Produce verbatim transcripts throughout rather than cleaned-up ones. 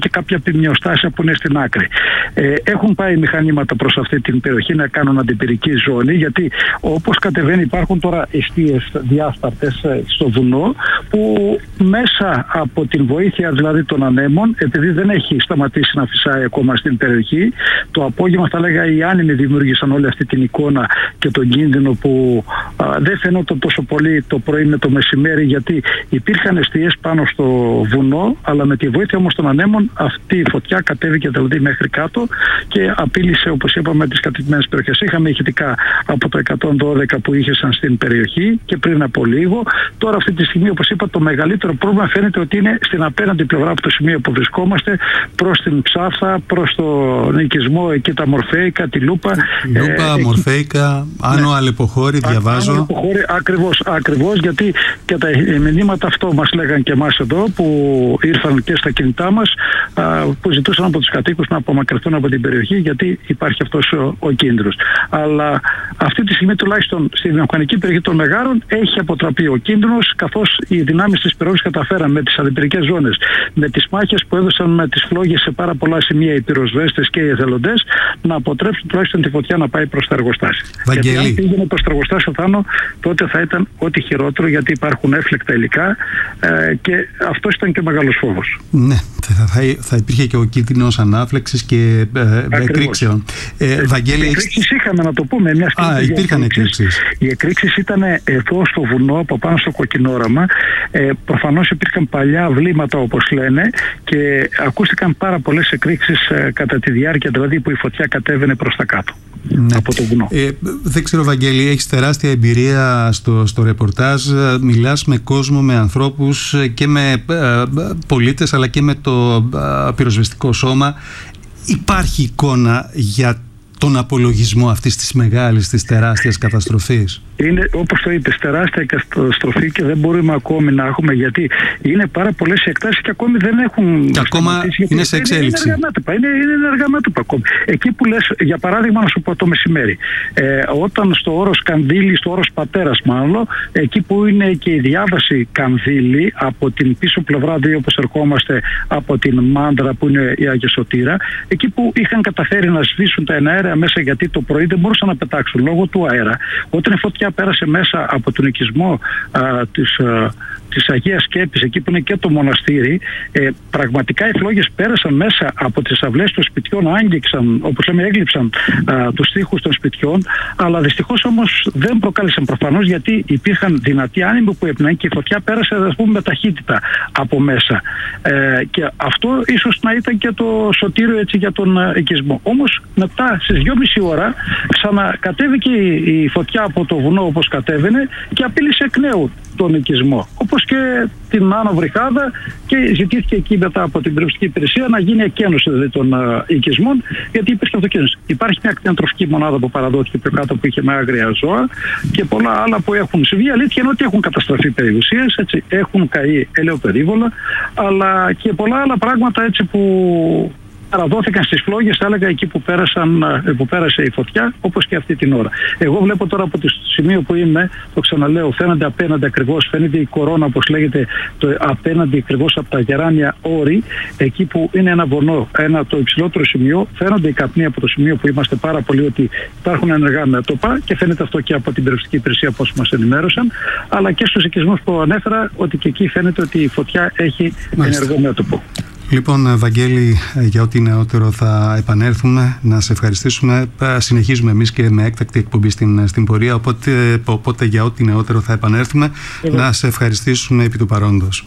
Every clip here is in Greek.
και κάποια ποιμνιοστάσια που είναι στην άκρη. Ε, έχουν πάει μηχανήματα προς αυτή την περιοχή να κάνουν αντιπυρική ζώνη, γιατί όπως κατεβαίνει υπάρχουν τώρα εστίες διάσπαρτες στο βουνό, που μέσα από την βοήθεια δηλαδή των ανέμων, επειδή δεν έχει σταματήσει να φυσάει ακόμα στην περιοχή, το απόγευμα θα λέγα οι άνεμοι δημιούργησαν όλη αυτή την εικόνα και τον κίνδυνο που α, δεν φαινόταν τόσο πολύ το πρωί με το μεσημέρι, γιατί υπήρχαν εστίες πάνω στο βουνό, αλλά με τη βοήθεια όμως των ανέμων αυτή η φωτιά κατέβηκε δηλαδή μέχρι κάτω και απείλησε, όπως είπαμε, τις κατοικημένες περιοχές. Είχαμε ηχητικά από το εκατόν δώδεκα που είχαν στην περιοχή και πριν από λίγο. Τώρα αυτή τη στιγμή, όπως είπα, το μεγαλύτερο πρόβλημα φαίνεται ότι είναι στην απέναντι πλευρά από το σημείο που βρισκόμαστε, προς την Ψάφα, προς τον οικισμό, εκεί τα Μορφέικα, τη Λούπα. Λούπα, ε, Μορφέικα, Άνω ναι. Αλεποχώρη, διαβάζω. Άνω Αλεποχώρη, ακριβώς, ακριβώς, γιατί και τα μηνύματα αυτό μας λέγαν και εμάς εδώ, που ήρθαν και στα κινητά μας, α, που ζητούσαν από τους κατοίκους να απομακρυνθούν από την περιοχή, γιατί υπάρχει αυτός ο, ο κίνδυνος. Αλλά αυτή τη στιγμή, τουλάχιστον στη βιομηχανική περιοχή των Μεγάρων, έχει αποτραπεί ο κίνδυνος, καθώς οι δυνάμεις της περιοχής καταφέραν με τις αντιπυρικές ζώνες, με τις μάχες που έδωσαν με τις φλόγες σε πάρα πολλά σημεία οι πυροσβέστες και οι εθελοντές, να αποτρέψουν τουλάχιστον τη φωτιά να πάει προς τα εργοστάσια. Βαγγέλη. Γιατί αν πήγαινε προς τα εργοστάσια, Θάνο, τότε θα ήταν ό,τι χειρότερο, γιατί υπάρχουν έφλεκτα υλικά ε, και αυτός ήταν και ο μεγάλος φόβος. Ναι, θα, θα, θα υπήρχε και ο κίνδυνος ανάφλεξης και ε, εκρήξεων. Ε, Βαγγέλη, εκρήξεις είχαμε, να το πούμε. Μια Α, υπήρχαν εκρήξεις. Οι εκρήξεις ήταν εδώ στο βουνό, από πάνω στο κοκκινόραμα. Ε, προφανώς υπήρχαν παλιά βλήματα, όπως λένε, και ακούστηκαν πάρα πολλές εκρήξεις ε, κατά τη διάρκεια, δηλαδή που η φωτιά κατέβαινε προς τα κάτω. Ναι. Από το βουνό. Ε, δεν ξέρω, Βαγγέλη, έχεις τεράστια εμπειρία στο, στο ρεπορτάζ. Μιλάς με κόσμο, με ανθρώπους και με ε, πολίτες, αλλά και με το ε, πυροσβεστικό σώμα. Υπάρχει εικόνα για τον απολογισμό αυτής της μεγάλης, της τεράστιας καταστροφής? Είναι, όπως το είπες, τεράστια καταστροφή και δεν μπορούμε ακόμη να έχουμε, γιατί είναι πάρα πολλές εκτάσεις και ακόμη δεν έχουν. Και ακόμα είναι σε εξέλιξη. Είναι, είναι αργά μέτωπα. Είναι, είναι αργά μέτωπα ακόμη. Εκεί που λες, για παράδειγμα, να σου πω το μεσημέρι, ε, όταν στο όρος Κανδύλη, στο όρος Πατέρας μάλλον, εκεί που είναι και η διάβαση Κανδύλη, από την πίσω πλευρά, δύο όπως ερχόμαστε από την Μάντρα που είναι η Άγια Σωτήρα, εκεί που είχαν καταφέρει να σβήσουν τα εναέρια μέσα, γιατί το πρωί δεν μπορούσαν να πετάξουν λόγω του αέρα. Όταν η φωτιά πέρασε μέσα από τον οικισμό α, της, α, της Αγίας Σκέπης, εκεί που είναι και το μοναστήρι, ε, πραγματικά οι φλόγες πέρασαν μέσα από τις αυλές των σπιτιών, άγγιξαν, όπως λέμε, έγλειψαν α, τους τοίχους των σπιτιών, αλλά δυστυχώς όμως δεν προκάλεσαν, προφανώς, γιατί υπήρχαν δυνατοί άνεμοι που έπαιρναν και η φωτιά πέρασε, ας πούμε, με ταχύτητα από μέσα. Ε, και αυτό ίσως να ήταν και το σωτήριο, έτσι, για τον α, οικισμό. Όμως μετά στις δυόμιση ώρα ξανακατέβηκε η, η φωτιά από το βουνό, όπως κατέβαινε, και απείλησε εκ νέου τον οικισμό, όπως και την Άνω Βρυχάδα, και ζητήθηκε εκεί μετά από την περιοριστική υπηρεσία να γίνει εκένωση δηλαδή των uh, οικισμών, γιατί υπήρχε αυτοκίνηση. Υπάρχει μια κτηνοτροφική μονάδα που παραδόθηκε πιο κάτω, που είχε με άγρια ζώα και πολλά άλλα που έχουν συμβεί. Η αλήθεια είναι ότι έχουν καταστραφεί περιουσίες, έτσι, έχουν καεί ελαιοπερίβολα, αλλά και πολλά άλλα πράγματα, έτσι, που παραδόθηκαν στις φλόγες, θα έλεγα, εκεί που, πέρασαν, που πέρασε η φωτιά, όπως και αυτή την ώρα. Εγώ βλέπω τώρα από το σημείο που είμαι, το ξαναλέω, φαίνεται απέναντι ακριβώς, φαίνεται η κορώνα, όπως λέγεται, το απέναντι ακριβώς από τα γεράνια όρη, εκεί που είναι ένα βονό, ένα, το υψηλότερο σημείο, φαίνονται οι καπνοί από το σημείο που είμαστε πάρα πολύ, ότι υπάρχουν ενεργά μέτωπα, και φαίνεται αυτό και από την περιοριστική υπηρεσία, όπως μας ενημέρωσαν, αλλά και στους οικισμούς που ανέφερα, ότι και εκεί φαίνεται ότι η φωτιά έχει ενεργό μέτωπο. Λοιπόν, Βαγγέλη, για ό,τι νεότερο θα επανέλθουμε. Να σε ευχαριστήσουμε. Συνεχίζουμε εμείς και με έκτακτη εκπομπή στην, στην πορεία, οπότε, οπότε για ό,τι νεότερο θα επανέλθουμε. Mm-hmm. Να σε ευχαριστήσουμε επί του παρόντος.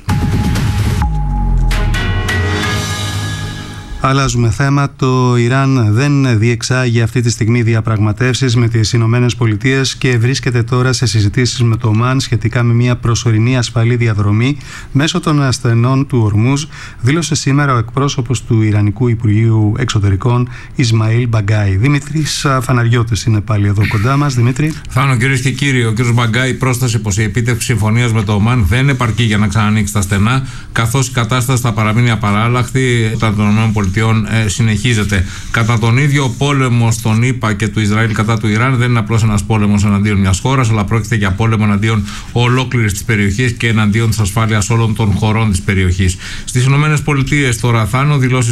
Αλλάζουμε θέμα. Το Ιράν δεν διεξάγει αυτή τη στιγμή διαπραγματεύσεις με τις Ηνωμένες Πολιτείες και βρίσκεται τώρα σε συζητήσεις με το Ομάν σχετικά με μια προσωρινή ασφαλή διαδρομή μέσω των ασθενών του Ορμούζ, δήλωσε σήμερα ο εκπρόσωπος του Ιρανικού Υπουργείου Εξωτερικών, Ισμαήλ Μπαγκάι. Δημήτρης Φαναριώτης είναι πάλι εδώ κοντά μας. Δημήτρη. Θάνο, κυρίες και κύριοι, ο κ. Μπαγκάι πρόσθεσε πως η επίτευξη συμφωνίας με το Ομάν δεν επαρκεί για να ξανανοίξει τα στενά, καθώς η κατάσταση θα παραμείνει απαράλλαχτη των ΗΠΑ. Ε, συνεχίζεται. Κατά τον ίδιο, ο πόλεμος των ΗΠΑ και του Ισραήλ κατά του Ιράν δεν είναι απλώς ένας πόλεμος εναντίον μιας χώρας, αλλά πρόκειται για πόλεμο εναντίον ολόκληρης της περιοχής και εναντίον της ασφάλειας όλων των χωρών της περιοχής. Στις ΗΠΑ τώρα, Θάνο, δηλώσεις